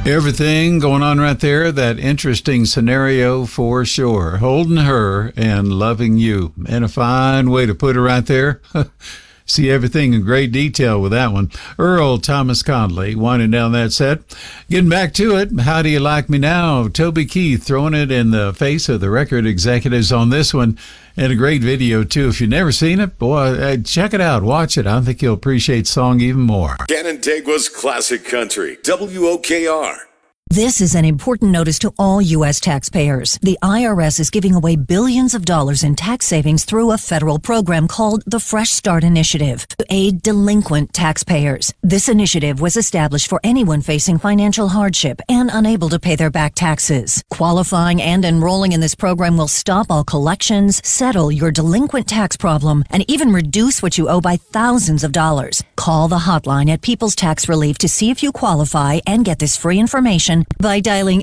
Everything going on right there, that interesting scenario for sure. Holding her and loving you. And a fine way to put it right there. See everything in great detail with that one. Earl Thomas Conley winding down that set. Getting back to it, How Do You Like Me Now? Toby Keith throwing it in the face of the record executives on this one. And a great video, too. If you've never seen it, boy, check it out. Watch it. I think you'll appreciate the song even more. Canandaigua's Classic Country, WOKR. This is an important notice to all U.S. taxpayers. The IRS is giving away billions of dollars in tax savings through a federal program called the Fresh Start Initiative to aid delinquent taxpayers. This initiative was established for anyone facing financial hardship and unable to pay their back taxes. Qualifying and enrolling in this program will stop all collections, settle your delinquent tax problem, and even reduce what you owe by thousands of dollars. Call the hotline at People's Tax Relief to see if you qualify and get this free information by dialing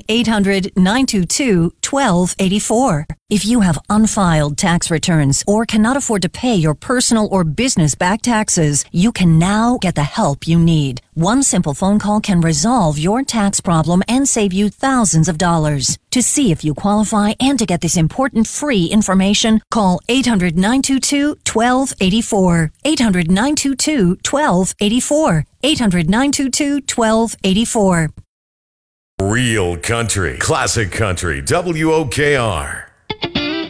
800-922-1284. If you have unfiled tax returns or cannot afford to pay your personal or business back taxes, you can now get the help you need. One simple phone call can resolve your tax problem and save you thousands of dollars. To see if you qualify and to get this important free information, call 800-922-1284. 800-922-1284. 800-922-1284. Real country, classic country, WOKR.